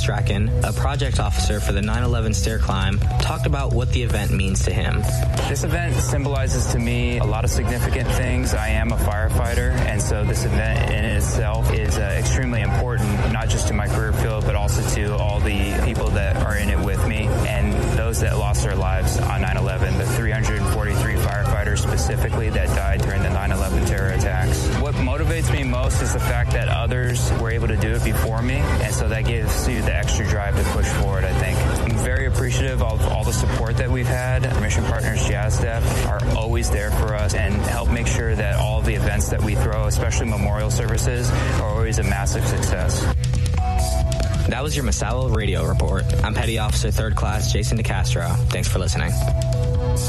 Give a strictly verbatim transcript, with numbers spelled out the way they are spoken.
Strachan, a project officer for the nine eleven Stair Climb, talked about what the event means to him. This event symbolizes to me a lot of significant things. I am a firefighter, and so this event in itself is uh, extremely important, not just to my career field, but also to all the people that are in it with me and those that lost their lives on nine eleven, the three hundred forty-three firefighters specifically that died during the nine eleven terror attacks. What motivates me most is the fact that others were able to do it before me, and so that gives you the extra drive to push forward, I think. I'm very appreciative of all the support that we've had. Our mission partners, JASDEF, are always there for us and help make sure that all of the events that we throw, especially memorial services, are always a massive success. That was your Masalo Radio Report. I'm Petty Officer Third Class Jason DeCastro. Thanks for listening.